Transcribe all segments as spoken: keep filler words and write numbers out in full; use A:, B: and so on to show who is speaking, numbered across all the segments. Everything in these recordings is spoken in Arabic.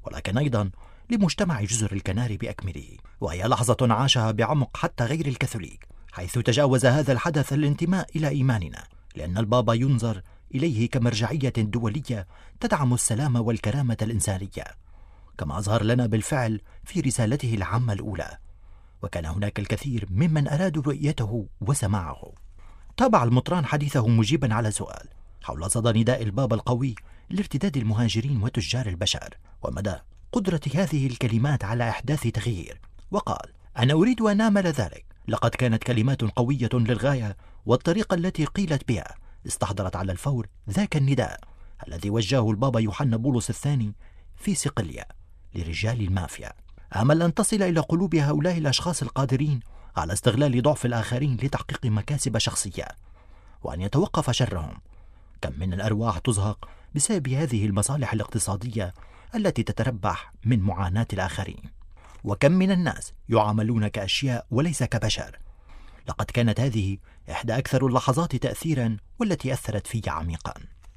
A: ولكن أيضا لمجتمع جزر الكناري بأكمله، وهي لحظة عاشها بعمق حتى غير الكاثوليك، حيث تجاوز هذا الحدث الانتماء إلى إيماننا، لأن البابا ينظر إليه كمرجعية دولية تدعم السلام والكرامة الإنسانية، كما أظهر لنا بالفعل في رسالته العامة الأولى. وكان هناك الكثير ممن أرادوا رؤيته وسماعه. تابع المطران حديثه مجيبا على سؤال حول صدى نداء البابا القوي لارتداد المهاجرين وتجار البشر ومدى قدرة هذه الكلمات على إحداث تغيير، وقال: أنا أريد أن أعمل ذلك. لقد كانت كلمات قوية للغاية، والطريقة التي قيلت بها استحضرت على الفور ذاك النداء الذي وجهه البابا يوحنا بولس الثاني في صقلية لرجال المافيا. أمل أن تصل إلى قلوب هؤلاء الأشخاص القادرين على استغلال ضعف الآخرين لتحقيق مكاسب شخصية، وأن يتوقف شرهم. كم من الأرواح تزهق بسبب هذه المصالح الاقتصادية التي تتربح من معاناة الآخرين، وكم من الناس يعاملون كأشياء وليس كبشر. لقد كانت هذه إحدى أكثر اللحظات تأثيرا والتي أثرت في عميقا.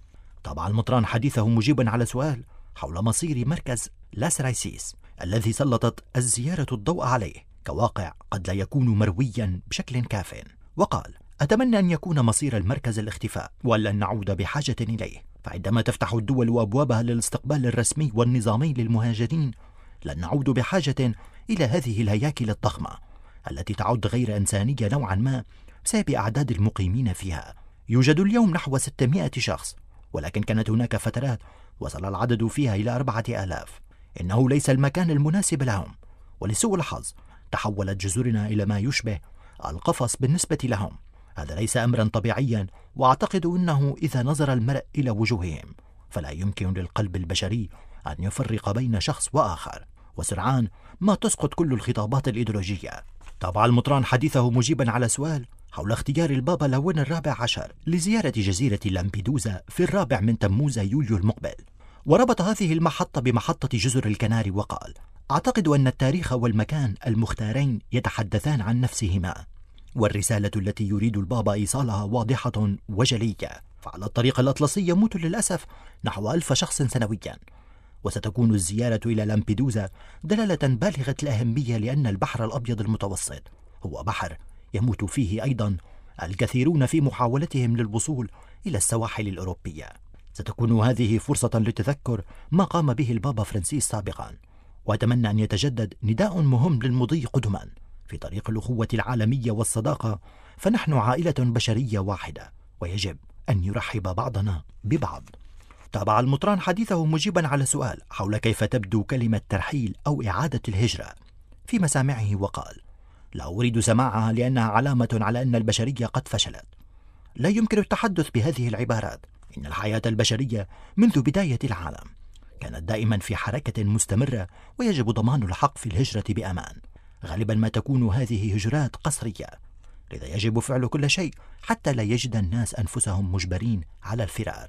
A: طبع المطران حديثه مجيبا على سؤال حول مصير مركز لاس رايسيس الذي سلطت الزيارة الضوء عليه كواقع قد لا يكون مرويا بشكل كاف، وقال: أتمنى أن يكون مصير المركز الاختفاء وأن نعود بحاجة إليه، فعندما تفتح الدول أبوابها للاستقبال الرسمي والنظامي للمهاجرين لن نعود بحاجة إلى هذه الهياكل الضخمة التي تعد غير إنسانية نوعا ما بسبب أعداد المقيمين فيها. يوجد اليوم نحو ستمائة شخص، ولكن كانت هناك فترات وصل العدد فيها إلى أربعة آلاف. إنه ليس المكان المناسب لهم، ولسوء الحظ تحولت جزرنا إلى ما يشبه القفص بالنسبة لهم. هذا ليس أمرا طبيعيا، وأعتقد أنه إذا نظر المرء إلى وجوههم فلا يمكن للقلب البشري أن يفرق بين شخص وآخر، وسرعان ما تسقط كل الخطابات الإيديولوجية. تابع المطران حديثه مجيبا على سؤال حول اختيار البابا لاون الرابع عشر لزيارة جزيرة لامبيدوزا في الرابع من تموز يوليو المقبل، وربط هذه المحطة بمحطة جزر الكناري وقال: أعتقد أن التاريخ والمكان المختارين يتحدثان عن نفسهما، والرسالة التي يريد البابا إيصالها واضحة وجلية. فعلى الطريق الأطلسي يموت للأسف نحو ألف شخص سنويا، وستكون الزيارة إلى لامبيدوزا دلالة بالغة الأهمية، لأن البحر الأبيض المتوسط هو بحر يموت فيه أيضا الكثيرون في محاولتهم للوصول إلى السواحل الأوروبية. ستكون هذه فرصة لتذكر ما قام به البابا فرانسيس سابقا، وأتمنى أن يتجدد نداء مهم للمضي قدما في طريق الأخوة العالمية والصداقة، فنحن عائلة بشرية واحدة ويجب أن يرحب بعضنا ببعض. تابع المطران حديثه مجيبا على سؤال حول كيف تبدو كلمة ترحيل أو إعادة الهجرة في مسامعه وقال: لا أريد سماعها لأنها علامة على أن البشرية قد فشلت. لا يمكن التحدث بهذه العبارات. إن الحياة البشرية منذ بداية العالم كانت دائما في حركة مستمرة، ويجب ضمان الحق في الهجرة بأمان. غالبا ما تكون هذه هجرات قسرية، لذا يجب فعل كل شيء حتى لا يجد الناس أنفسهم مجبرين على الفرار،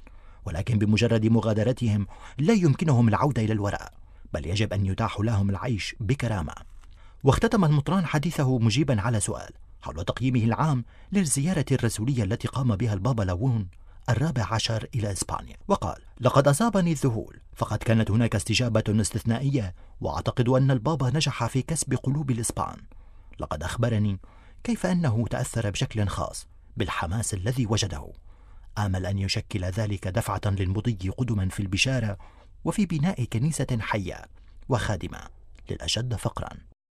A: ولكن بمجرد مغادرتهم لا يمكنهم العودة إلى الوراء، بل يجب أن يتاح لهم العيش بكرامة. واختتم المطران حديثه مجيبا على سؤال حول تقييمه العام للزيارة الرسولية التي قام بها البابا لاون الرابع عشر إلى إسبانيا وقال: لقد أصابني الذهول، فقد كانت هناك استجابة استثنائية، وأعتقد أن البابا نجح في كسب قلوب الإسبان. لقد أخبرني كيف أنه تأثر بشكل خاص بالحماس الذي وجده. آمل أن يشكل ذلك دفعة للمضي قدما في البشارة وفي بناء كنيسة حية وخادمة للأشد فقرا.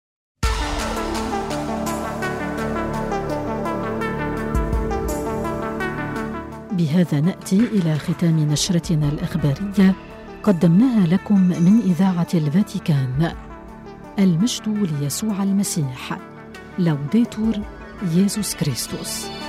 B: بهذا نأتي إلى ختام نشرتنا الإخبارية قدمناها لكم من إذاعة الفاتيكان. المجد ليسوع المسيح. لوديتور يسوع كريستوس.